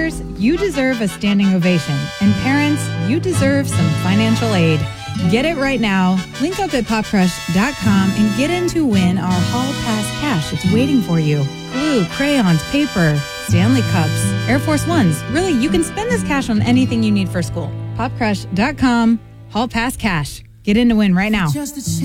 Educators, you deserve a standing ovation. And parents, you deserve some financial aid. Get it right now. Link up at popcrush.com and get in to win our Hall Pass cash. It's waiting for you. Glue, crayons, paper, Stanley Cups, Air Force Ones. Really, you can spend this cash on anything you need for school. Popcrush.com, Hall Pass cash. Get in to win right now.